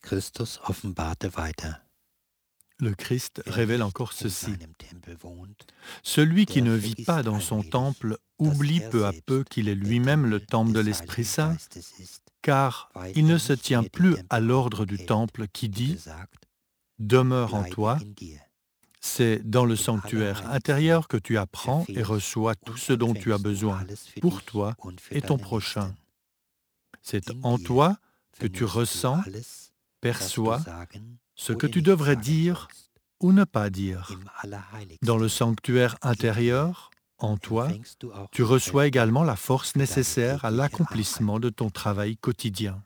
Christus offenbarte weiter. Le Christ Wer révèle nicht encore in ceci. seinem Tempel wohnt, Celui qui der ne vit vergisst pas dans son allmählich, temple dass oublie er peu à peu selbst qu'il est der lui-même le Tempel temple de des l'Esprit Heiligen Saint, Geistes ist, car weil il er ne se nicht tient mehr die plus à l'ordre Tempelordnung du hält, temple qui die dit besagt, « Demeure en bleibe toi ». in dir. C'est dans le Im sanctuaire Allerheiligsten intérieur que tu apprends et erfährst reçois tout und ce dont tu as empfängst du besoin alles für pour dich toi und für et ton deine prochain. Nächsten. C'est In en dir toi que tu vernimmst du ressens, alles, was du perçois sagen ce que oder tu nicht devrais sagen dire sollst. ou ne pas dire. Im Dans le Allerheiligsten sanctuaire in dir intérieur, en toi, empfängst du auch tu die reçois Kräfte également la force für deine nécessaire à tägliche l'accomplissement Arbeit. de ton travail quotidien.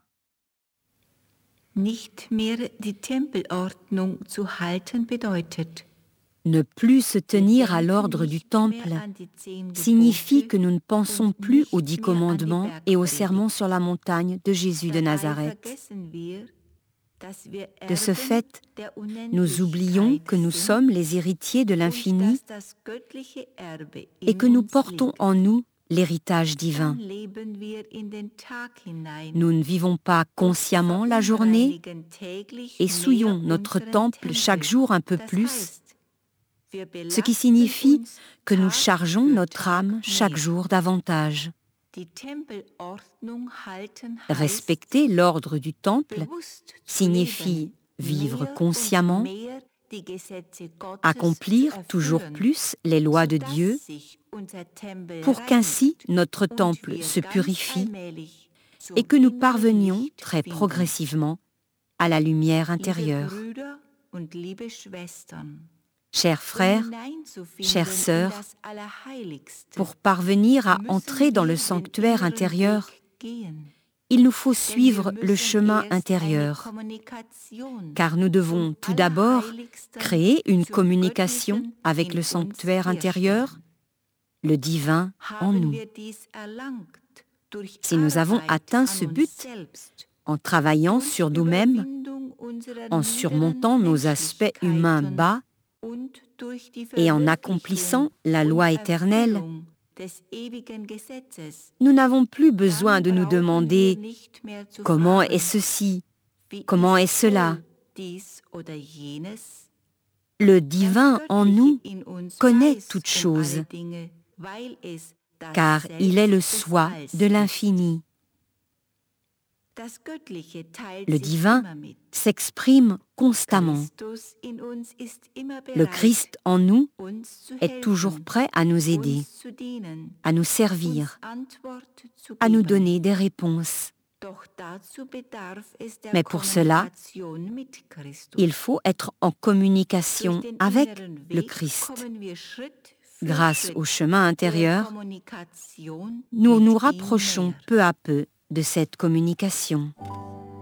Nicht mehr die Tempelordnung zu halten bedeutet, Ne plus se tenir à l'ordre du temple signifie que nous ne pensons plus aux 10 commandements et au sermon sur la montagne de Jésus de Nazareth. De ce fait, nous oublions que nous sommes les héritiers de l'infini et que nous portons en nous l'héritage divin. Nous ne vivons pas consciemment la journée et souillons notre temple chaque jour un peu plus, ce qui signifie que nous chargeons notre âme chaque jour davantage. Respecter l'ordre du temple signifie vivre consciemment, accomplir toujours plus les lois de Dieu, pour qu'ainsi notre temple se purifie et que nous parvenions très progressivement à la lumière intérieure. Chers frères, chères sœurs, pour parvenir à entrer dans le sanctuaire intérieur, il nous faut suivre le chemin intérieur, car nous devons tout d'abord créer une communication avec le sanctuaire intérieur, le divin en nous. Si nous avons atteint ce but, en travaillant sur nous-mêmes, en surmontant nos aspects humains bas et en accomplissant la loi éternelle, nous n'avons plus besoin de nous demander « Comment est ceci ? Comment est cela ?» Le divin en nous connaît toutes choses, car il est le soi de l'infini. Le divin s'exprime constamment. Le Christ en nous est toujours prêt à nous aider, à nous servir, à nous donner des réponses. Mais pour cela, il faut être en communication avec le Christ. Grâce au chemin intérieur, nous nous rapprochons peu à peu de cette communication.